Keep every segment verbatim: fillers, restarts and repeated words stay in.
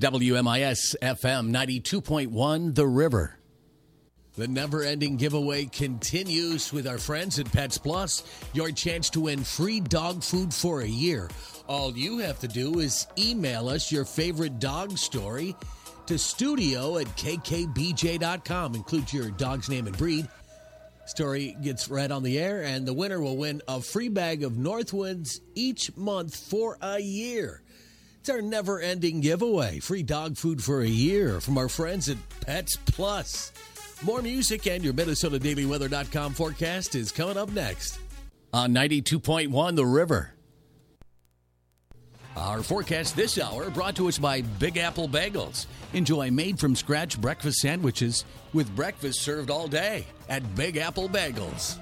W M I S F M ninety-two point one, The River. The never-ending giveaway continues with our friends at Pets Plus. Your chance to win free dog food for a year. All you have to do is email us your favorite dog story to studio at k k b j dot com. Include your dog's name and breed. Story gets read on the air, and the winner will win a free bag of Northwinds each month for a year. It's our never-ending giveaway. Free dog food for a year from our friends at Pets Plus. More music and your Minnesota Daily Weather dot com forecast is coming up next on ninety-two point one The River. Our forecast this hour brought to us by Big Apple Bagels. Enjoy made-from-scratch breakfast sandwiches with breakfast served all day at Big Apple Bagels.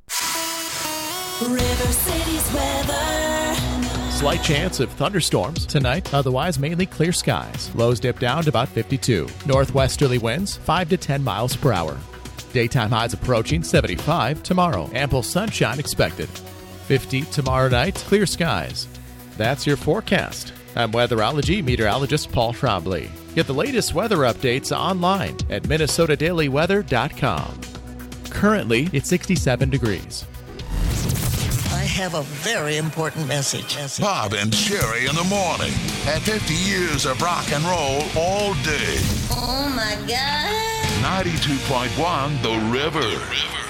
River City's weather. Slight chance of thunderstorms tonight, otherwise mainly clear skies. Lows dip down to about fifty-two. Northwesterly winds five to ten miles per hour. Daytime highs approaching seventy-five tomorrow. Ample sunshine expected. fifty tomorrow night, clear skies. That's your forecast. I'm weatherology meteorologist Paul Trombley. Get the latest weather updates online at Minnesota Daily Weather dot com. Currently, it's sixty-seven degrees. I have a very important message. Bob and Sherry in the morning. At fifty years of rock and roll all day. Oh, my God. ninety-two point one The River. The River.